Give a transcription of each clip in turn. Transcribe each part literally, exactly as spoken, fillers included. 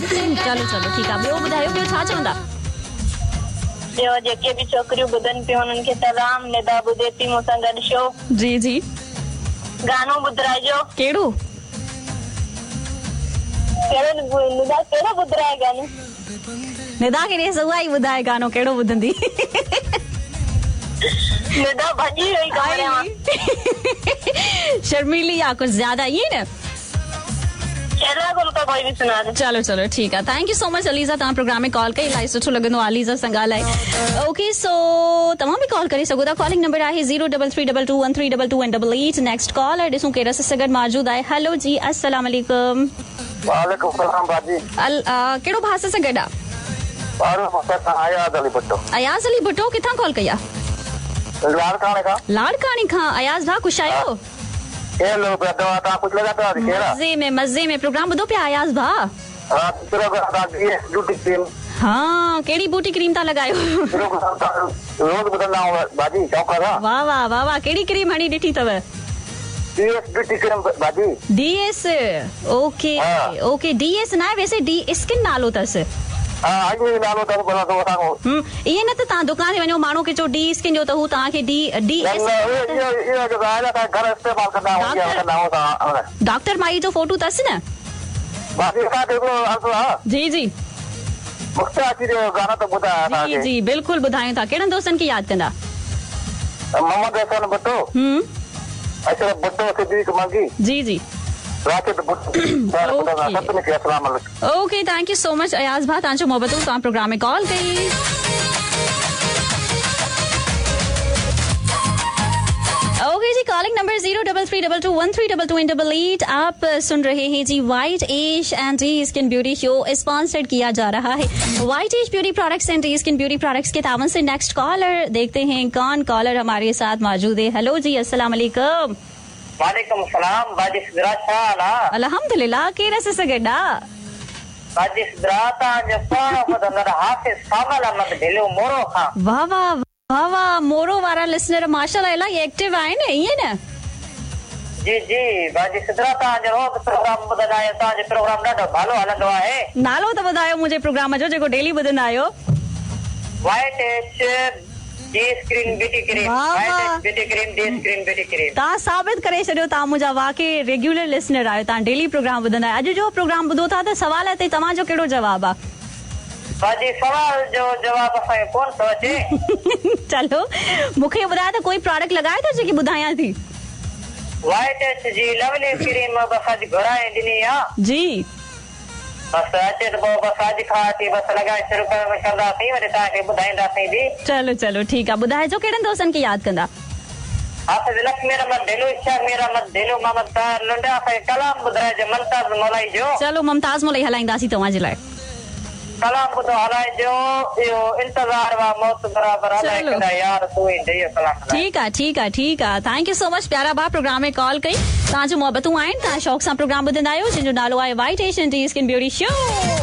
चलो चलो ठीकु आहे ॿियो ॿुधायो ॿियो छा चवंदा ॿियो जेके बि छोकिरियूं ॿुधनि पियूं हुननि खे तमामु निदा ॿुधे थी मूंसां गॾु शो जी जी गानो ॿुधाइजो कहिड़ो कहिड़ो निदा कहिड़ो ॿुधाए गानो निदा खे ॾेस उहा ई ॿुधाए गानो कहिड़ो ॿुधंदी निदा भॼी वई कमरे मां शर्मीली आहे कुछ ज्यादा ये न कोई भी सुना दे चलो चलो ठीक है thank you so much ELISA तव्हां प्रोग्राम में कॉल कई इलाही सुठो लॻंदो आहे अलीजा सां ॻाल्हाए ओके सो तव्हां बि कॉल करे सघो था कॉलिंग नंबर आहे zero double three double two one three double two and double eight next call है ॾिसूं केरु सां गॾु मौजूद आहे हेलो जी अस्सलाम वालेकुम वालेकुम सलाम बाजी अल कहिड़ो भाषा सां गॾु आहे अयाज़ अली भुट्टो अयाज़ अली भुट्टो किथां कॉल कई आहे लाड़काने खां लाड़काने खां अयाज़ भाउ ख़ुशि आहियो हेलो बेटा ता कुछ लगा था केड़ा मजे में मजे में प्रोग्राम ॿुधो पिया अयाज़ भाउ हां प्रोग्राम ता ब्यूटी क्रीम हाँ केड़ी बूटी क्रीम ता लगायो रोज बदलना बाजी शौक है वाह वाह वाह वाह केड़ी क्रीम हणी ॾिठी तव डीएस ब्यूटी क्रीम बाजी डीएस ओके ओके डीएस ना वैसे डी स्किन नालो तस हां आगे नालो तस बना तो बताओ हम ये न त ता दुकान ते वणो मानो के जो डी स्किन जो त हु ता के डी डीएस ये ये जो आया था घर इस्तेमाल करना हो गया करना होता डॉक्टर माई जो फोटो तस न बाजी का देखो हां जी जी मुख्तार जो गाना तो बुधाया था जी जी बिल्कुल बुधायो था केड़न दोस्तन की याद कंदा मोहम्मद हसन भट्टो हम अशरफ भट्टो सिद्दीक मंगी जी जी राकेश भट्टो okay thank you so much Ayaz भाउ तव्हांजो मोहबतूं तव्हां प्रोग्राम में कॉल कई ओके जी calling number zero double three double two one three double two double eight आप सुन रहे हैं जी white as and D skin beauty show sponsored किया जा रहा है white as beauty products and D skin beauty products के तावन से next collar देखते हैं कौन कॉलर हमारे साथ मौजूद है हेलो जी अस्सलाम वालेकुम वालेकुम सलाम बाजी सिद्रा शाला अल्हम्दुलिल्लाह केरे से सगड़ा बाजी सिद्रा ता जपान बदनर हाफिज सामल अहमद ढिलो मोरो खां वाह वाह वाह वाह मोरो वारा लिसनर माशाल्लाह इलाही एक्टिव आए न ये न जी जी बाजी सिद्रा ता जो रोज प्रोग्राम बुधायो ता जो प्रोग्राम ॾाढो भालो हलंदो आहे नालो त ॿुधायो मुझे प्रोग्राम जो जेको डेली ॿुधंदा आहियो white as D screen beauty cream white as beauty cream D screen beauty cream ता साबित करे छॾियो ता मुझा वाकई रेगुलर लिसनर आयो ता डेली प्रोग्राम ॿुधंदा आहियो अॼु जो प्रोग्राम ॿुधो था त सवाल ते तव्हां जो कहिड़ो जवाब आहे बाजी सवाल जो जवाब असांखे कोन थो अचे चलो मूंखे ॿुधायो त कोई प्रोडक्ट लॻायो था जेकी ॿुधायां थी वाइट एज जी लवली क्रीम असांजी घुराए ॾिनी आहे जी बस अचे त पोइ बस अॼु खां थी बस लॻाए शुरू कंदासीं वरी तव्हांखे ॿुधाईंदासीं जी चलो चलो ठीकु आहे ॿुधाइजो कहिड़नि दोस्तनि खे यादि कंदा हाफ़िज़ लक्ष्मी रहमत ढिलो इच्छा मेरा मत ढिलो मोहम्मद ताहिर लुंडा खे कलाम ॿुधाइजो मुमताज़ मोलाई जो चलो मुमताज़ मोलाई हलाईंदासीं तव्हां जे लाइ कलाम ॿुधो हलाइजो इहो इंतज़ार वा मौत बराबरि हलाए कंदा यार तूं ई ॾेई कलाम ठीकु आहे ठीकु आहे ठीकु आहे थैंक यू सो मच प्यारा भाउ प्रोग्राम में कॉल कई तव्हांजो मोहबतूं आहिनि तव्हां शौक़ सां प्रोग्राम ॿुधंदा आहियो जंहिंजो नालो आहे white as and D skin beauty show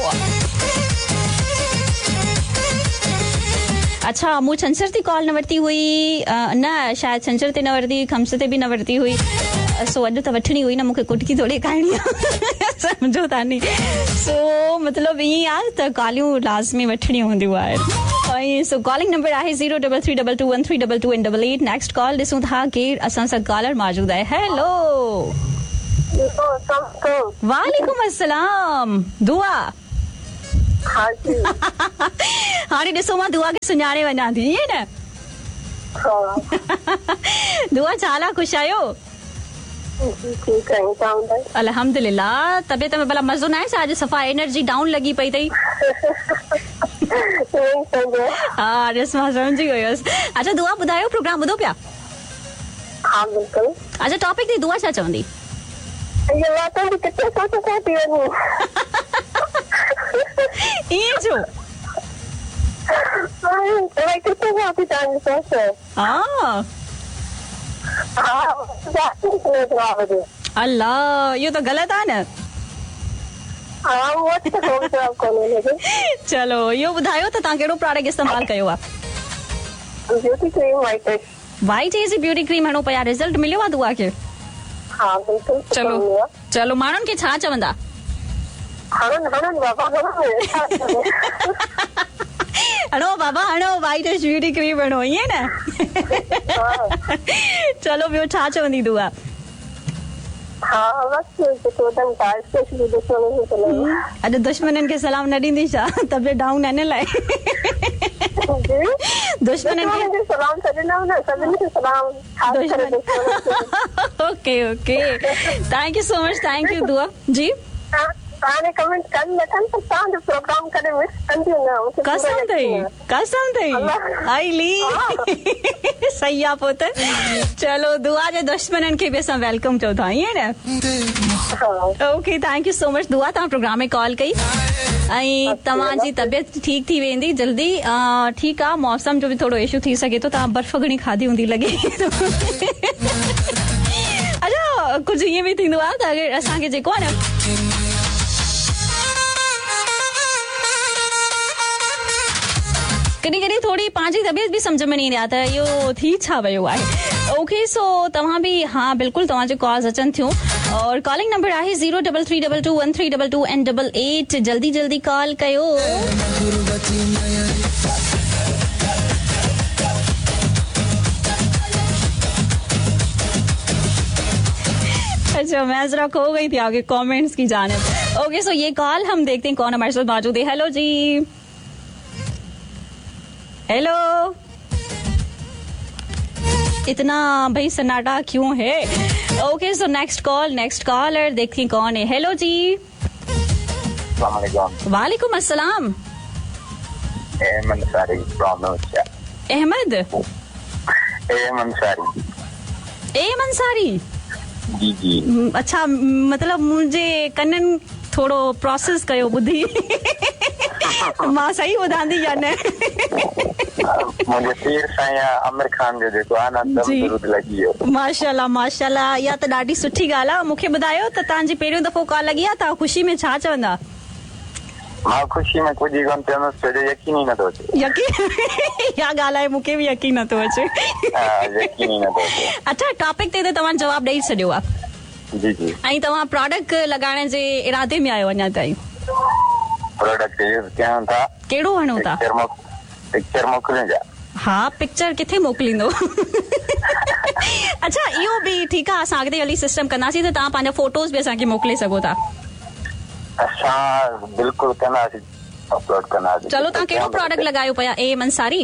अच्छा मूं छंछर ते कॉल न वरिती हुई न शायदि छंछर ते न वरिती खमस ते बि न वरिती हुई सो अॼु त वठणी हुई न मूंखे कुटकी थोरी खाइणी आहे सम्झो था नी सो मतिलबु ईअं आहे त कॉलियूं लाज़मी वठणी हूंदियूं आहिनि सो कॉलिंग नंबर आहे zero double three double two one three double two double eight next call ॾिसूं था केरु असां सां कॉलर मौजूद आहे हेलो वालेकुम अस्सलाम दुआ हाणे ॾिसो मां दुआ खे सुञाणे वञा थी ईअं न दुआ छा लाइ ख़ुशि आहियो अल्हम्दुलिल्लाह तबियत में भला मज़ो न आहे छा अॼु सफ़ा एनर्जी डाउन लॻी पई अथई हा ॾिस मां सम्झी वियसि अच्छा दुआ ॿुधायो प्रोग्राम ॿुधो पिया अच्छा टॉपिक थी दुआ छा चवंदी ईअं छो अल्लाह इहो त ग़लति आहे न चलो इहो ॿुधायो त तव्हां कहिड़ो प्रोडक्ट इस्तेमालु कयो आहे वाइट एज ब्यूटी क्रीम हणो पिया रिज़ल्ट मिलियो आहे दुआ खे चलो चलो माण्हुनि खे छा चवंदा हणन हणन बाबा हणन हणो बाबा हणो वाइट एज ब्यूटी क्रीम हणो ईअं न चलो ॿियो छा चवंदी दुआ हा बस चोदन का स्पेशली दुश्मन खे सलाम अॼु दुश्मननि खे सलाम न ॾींदी छा तबियत डाउन आहे न लाइ दुश्मननि खे सलाम छॾींदा न सभिनी खे सलाम okay okay thank you so much thank you दुआ जी ताने कमेंट कर लखन तो तां जो प्रोग्राम करे मिस कंदी ना कसम थई कसम थई आईली सही आ पुत चलो दुआ जे दुश्मनन के भी असां वेलकम चो था ये ना okay thank you so much दुआ ता प्रोग्राम में कॉल कई आई तमा जी तबियत ठीक थी वेंदी जल्दी ठीक आ मौसम जो भी थोड़ो इशू थी सके तो ता बर्फ घणी खादी हुंदी लगे अच्छा कुछ ये भी थींदो आ अगर असां के जेको आ ना कॾहिं कॾहिं थोड़ी पंहिंजी तबियत भी समझ में नहीं आता यो थी छा वियो आहे ओके सो तव्हां भी हाँ बिल्कुल तव्हांजो कॉल्स अचनि थियूं और कॉलिंग नंबर आहे zero double three double two one three double two and double eight जल्दी जल्दी कॉल कयो अच्छा मैं जरा खो गई थी आगे कमेंट्स की जानिब ओके सो ये कॉल हम देखते हैं कौन हमारे साथ मौजूद है हेलो जी हेलो इतना भाई सन्नाटा क्यों है okay so next call next collar देखते हैं कौन है हेलो जी वालेकुम अस्सलाम अहमद सारी अहमद अहमद सारी अहमद सारी जी जी अच्छा मतलब मुझे कनन थोड़ो प्रोसेस कयो ॿुधी मां सही ॿुधांदी या न मुझे पीर साईं आमिर खान जो जेको आहे न दरुद लॻी वियो माशाल्लाह माशाल्लाह इहा त ॾाढी सुठी ॻाल्हि आहे मूंखे ॿुधायो त तव्हांजी पहिरियों दफ़ो कॉल लॻी आहे तव्हां ख़ुशी में छा चवंदा मां ख़ुशी में कुझु कोन चवंदुसि छो जो यकीन ई नथो अचे यकीन इहा ॻाल्हि आहे मूंखे बि यकीन नथो अचे यकीन ई नथो अचे अच्छा टॉपिक ते त तव्हां जवाबु ॾेई छॾियो आहे जी जी ऐं तव्हां प्रोडक्ट लॻाइण जे इरादे में आहियो अञा ताईं प्रोडक्ट यूज़ कयूं था कहिड़ो हणो था पिक्चर मोकिलियो हा पिक्चर किथे मोकिलींदो अच्छा इहो बि ठीकु आहे असां अॻिते हली सिस्टम कंदासीं त तव्हां पंहिंजा फोटोज़ बि असांखे मोकिले सघो था असां बिल्कुलु कंदासीं अपलोड कंदासीं चलो तव्हां कहिड़ो प्रोडक्ट लॻायो पिया ए मंसारी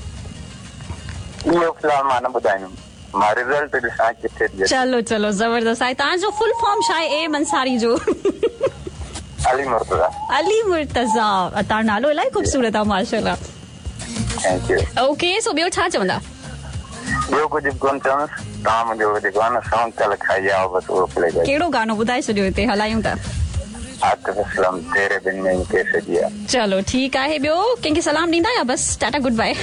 इहो फ़िलहाल मां न ॿुधाईंदुमि मां रिज़ल्ट ॾिसां किथे थी चलो चलो ज़बरदस्त आहे तव्हांजो फुल फॉर्म छा आहे ए मंसारी जो अली मुर्तज़ा अली मुर्तज़ा तव्हां नालो इलाही ख़ूबसूरत आहे माशाल्लाह थैंक यू ओके सो ॿियो छा चवंदा ॿियो कुझु कोन चवंदुसि तव्हां मुंहिंजो जेको आहे न सॉन्ग कल खाई आओ बसि उहो प्ले कयो कहिड़ो गानो ॿुधाए छॾियो हिते हलायूं था आतिफ असलम तेरे बिन में कैसे जिया चलो ठीकु आहे ॿियो कंहिंखे सलाम ॾींदा या बस टाटा गुड बाय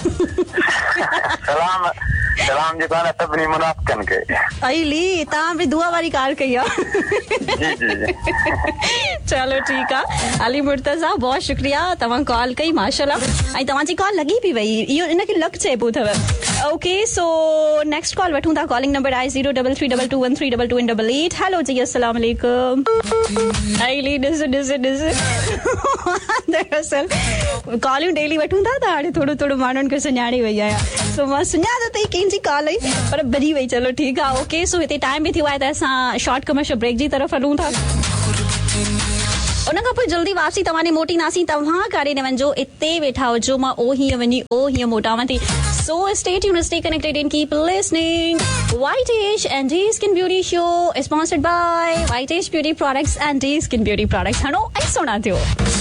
सलाम सलाम जेको आहे न सभिनी मुनाफ़िक़नि खे अली तव्हां बि दुआ वारी कार कई आहे जी जी चलो ठीकु आहे अली मुर्तज़ा बहुत शुक्रिया तव्हां कॉल कई माशाल्लाह ऐं तव्हांजी कॉल लॻी बि वई इहो इनखे लक चइबो अथव ओके सो नेक्स्ट कॉल वठूं था कॉलिंग नंबर आहे zero double three double two one three double two and double eight hello जी अस्सलाम वालेकुम अली ॾिस ॾिस ॾिस दरअसल कॉलियूं डेली वठूं था त हाणे थोरो थोरो माण्हुनि खे सुञाणे वई आहियां सो मां सुञाणा त कंहिंजी कॉल आई पर भॼी वई चलो ठीकु आहे ओके सो हिते टाइम बि थियो आहे त असां शॉर्ट कमर्शियल ब्रेक जी तरफ़ हलूं था उन खां पोइ जल्दी वापसी तव्हां मोटींदासीं तव्हां काॾे न वञिजो इते वेठा हुजो मां ओ हीअं वञी ओ हीअं मोटावां थी so stay tuned stay connected and keep listening White Age and Day Skin Beauty Show is sponsored by White Age Beauty Products and Day Skin Beauty Products हणो ऐं सोना थियो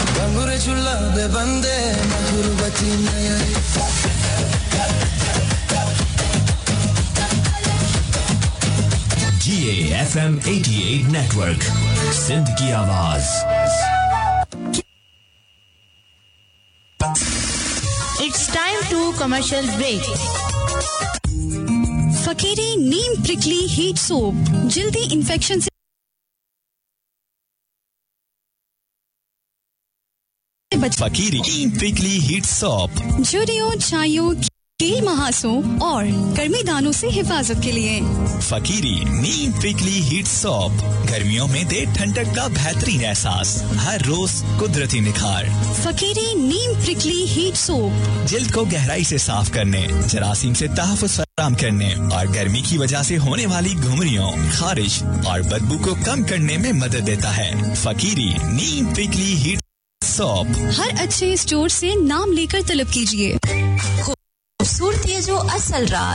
G A F M eighty-eight Network Sindh की आवाज It's time to commercial break. फकीरी Neem prickly heat soap जल्दी infection से फकीरी नीम prickly heat soap जुड़ियों चायों कील महासों और गर्मी दानों से हिफाजत के लिए फकीरी नीम प्रिकली हीट सोप, गर्मियों में दे ठंडक का बेहतरीन एहसास, हर रोज कुदरती निखार। फकीरी नीम प्रिकली हीट सोप जिल्द को गहराई से साफ करने, जरासीम से तहफ़्फ़ुज़ फराहम करने और गर्मी की वजह से होने वाली घुमरियों, खारिश और बदबू को कम करने में मदद देता है। फकीरी नीम प्रिकली हीट सोप हर अच्छे स्टोर से नाम लेकर तलब कीजिए। खूबसूरती जो असल राज